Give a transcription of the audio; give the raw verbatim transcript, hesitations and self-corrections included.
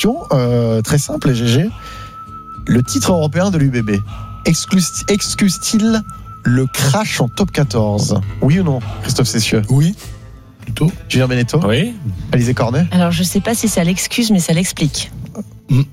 question euh, très simple, G G. Le titre européen de l'U B B excuse, excuse-t-il le crash en top quatorze? Oui ou non, Christophe Cessieux? Oui, plutôt. Julien Beneteau? Oui. Alizé Cornet? Alors, je sais pas si ça l'excuse, mais ça l'explique.